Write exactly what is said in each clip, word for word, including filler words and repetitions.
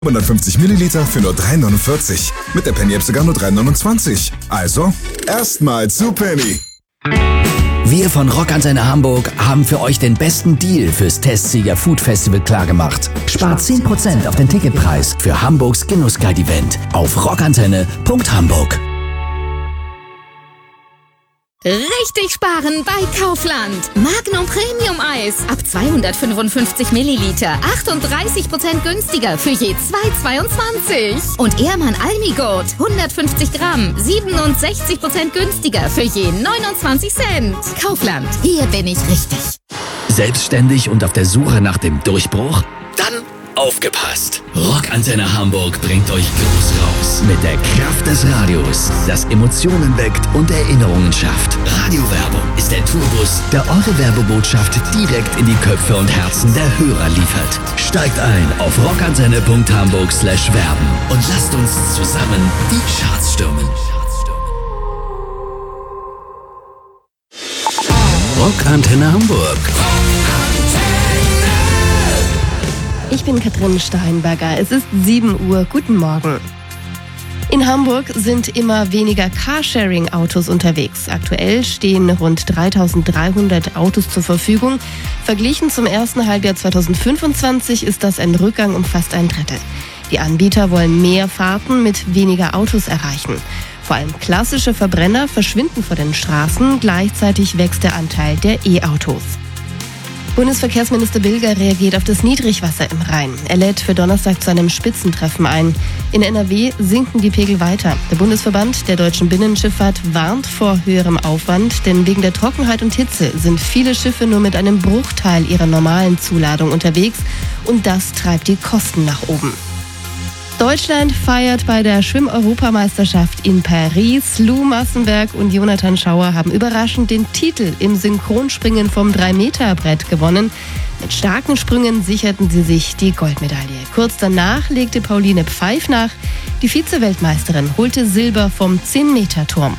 hundertfünfzig Milliliter für nur drei neunundvierzig. Mit der Penny App sogar nur drei neunundzwanzig. Also, erstmal zu Penny. Wir von Rockantenne Hamburg haben für euch den besten Deal fürs Testsieger Food Festival klargemacht. Spart zehn Prozent auf den Ticketpreis für Hamburgs Genussguide-Event auf rockantenne punkt hamburg. Richtig sparen bei Kaufland. Magnum Premium Eis ab zweihundertfünfundfünfzig Milliliter. achtunddreißig Prozent günstiger für je zwei zweiundzwanzig. Und Ehrmann Almigurt hundertfünfzig Gramm. siebenundsechzig Prozent günstiger für je neunundzwanzig Cent. Kaufland, hier bin ich richtig. Selbstständig und auf der Suche nach dem Durchbruch? Dann aufgepasst! Rockantenne Hamburg bringt euch groß raus. Mit der Kraft des Radios, das Emotionen weckt und Erinnerungen schafft. Radiowerbung ist der Tourbus, der eure Werbebotschaft direkt in die Köpfe und Herzen der Hörer liefert. Steigt ein auf rockantenne punkt hamburg slash werben und lasst uns zusammen die Charts stürmen. Rockantenne Hamburg. Ich bin Katrin Steinberger. Es ist sieben Uhr. Guten Morgen. In Hamburg sind immer weniger Carsharing-Autos unterwegs. Aktuell stehen rund dreitausenddreihundert Autos zur Verfügung. Verglichen zum ersten Halbjahr zweitausendfünfundzwanzig ist das ein Rückgang um fast ein Drittel. Die Anbieter wollen mehr Fahrten mit weniger Autos erreichen. Vor allem klassische Verbrenner verschwinden vor den Straßen. Gleichzeitig wächst der Anteil der E-Autos. Bundesverkehrsminister Bilger reagiert auf das Niedrigwasser im Rhein. Er lädt für Donnerstag zu einem Spitzentreffen ein. In N R W sinken die Pegel weiter. Der Bundesverband der deutschen Binnenschifffahrt warnt vor höherem Aufwand, denn wegen der Trockenheit und Hitze sind viele Schiffe nur mit einem Bruchteil ihrer normalen Zuladung unterwegs und das treibt die Kosten nach oben. Deutschland feiert bei der Schwimm-Europameisterschaft in Paris. Lou Massenberg und Jonathan Schauer haben überraschend den Titel im Synchronspringen vom drei Meter Brett gewonnen. Mit starken Sprüngen sicherten sie sich die Goldmedaille. Kurz danach legte Pauline Pfeif nach. Die Vize-Weltmeisterin holte Silber vom zehn Meter Turm.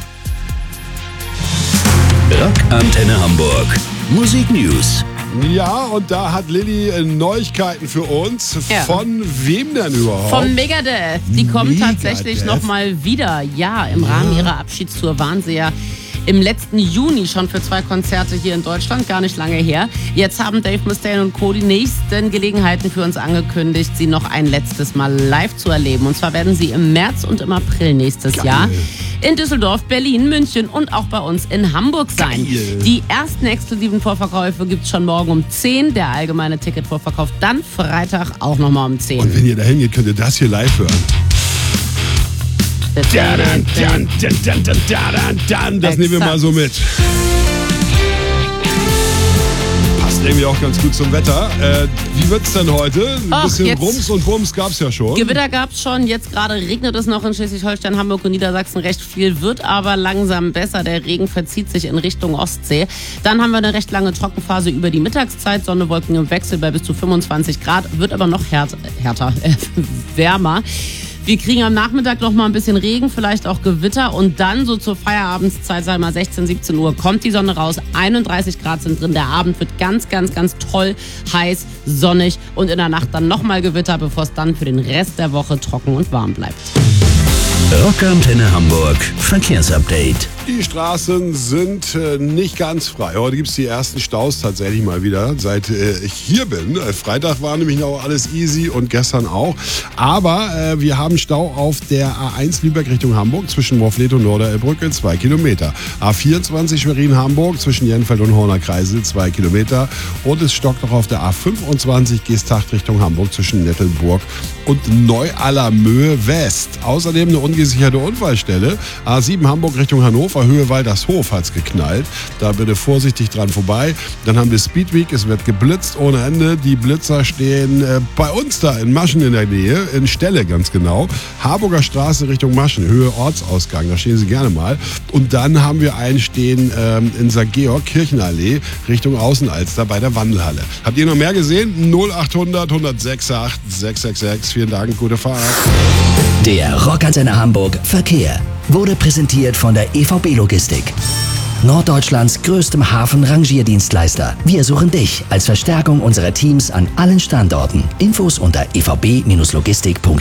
Rockantenne Hamburg. Musik News. Ja, und da hat Lilly Neuigkeiten für uns. Ja. Von wem denn überhaupt? Von Megadeth. Die kommen Megadeth? tatsächlich nochmal wieder. Ja, im Rahmen ihrer Abschiedstour waren sie ja im letzten Juni schon für zwei Konzerte hier in Deutschland, gar nicht lange her. Jetzt haben Dave Mustaine und Co. die nächsten Gelegenheiten für uns angekündigt, sie noch ein letztes Mal live zu erleben. Und zwar werden sie im März und im April nächstes Geil. Jahr in Düsseldorf, Berlin, München und auch bei uns in Hamburg sein. Geil. Die ersten exklusiven Vorverkäufe gibt es schon morgen um zehn. Der allgemeine Ticketvorverkauf dann Freitag auch nochmal um zehn. Und wenn ihr da hingeht, könnt ihr das hier live hören. Das Dann, dann, dann, dann, dann, dann, dann. Das nehmen wir mal so mit. Passt irgendwie auch ganz gut zum Wetter. Äh, wie wird's denn heute? Ein Ach, bisschen jetzt- Rums und Bums gab's ja schon. Gewitter gab's schon, jetzt gerade regnet es noch in Schleswig-Holstein, Hamburg und Niedersachsen recht viel, wird aber langsam besser. Der Regen verzieht sich in Richtung Ostsee. Dann haben wir eine recht lange Trockenphase über die Mittagszeit, Sonne, Wolken im Wechsel bei bis zu fünfundzwanzig Grad, wird aber noch härter, härter äh, wärmer. Wir kriegen am Nachmittag noch mal ein bisschen Regen, vielleicht auch Gewitter und dann so zur Feierabendszeit, sagen wir mal sechzehn, siebzehn Uhr, kommt die Sonne raus. einunddreißig Grad sind drin. Der Abend wird ganz, ganz, ganz toll, heiß, sonnig und in der Nacht dann noch mal Gewitter, bevor es dann für den Rest der Woche trocken und warm bleibt. Rockantenne Hamburg. Verkehrsupdate. Die Straßen sind äh, nicht ganz frei. Heute gibt es die ersten Staus tatsächlich mal wieder, seit äh, ich hier bin. Äh, Freitag war nämlich noch alles easy und gestern auch. Aber äh, wir haben Stau auf der A eins Lübeck Richtung Hamburg zwischen Morfleet und Norderelbrücke, zwei Kilometer. A vierundzwanzig Schwerin-Hamburg zwischen Jenfeld und Horner Kreisel, zwei Kilometer. Und es stockt noch auf der A fünfundzwanzig Geesthacht Richtung Hamburg zwischen Nettelburg und Neu-Allermöhe West. Außerdem eine ungesicherte Unfallstelle. A sieben Hamburg Richtung Hannover, Höhe Waldershof hat's geknallt. Da bitte vorsichtig dran vorbei. Dann haben wir Speedweek, es wird geblitzt ohne Ende. Die Blitzer stehen äh, bei uns da in Maschen in der Nähe, in Stelle ganz genau. Harburger Straße Richtung Maschen, Höhe Ortsausgang, da stehen Sie gerne mal. Und dann haben wir einen stehen ähm, in Sankt Georg, Kirchenallee, Richtung Außenalster bei der Wandelhalle. Habt ihr noch mehr gesehen? null achthundert, hundertsechsundachtzig, sechshundertsechsundsechzig. Vielen Dank, gute Fahrt. Der Rockantenne Hamburg Verkehr wurde präsentiert von der E V B Logistik. Norddeutschlands größtem Hafen-Rangierdienstleister. Wir suchen dich als Verstärkung unserer Teams an allen Standorten. Infos unter e v b Bindestrich logistik punkt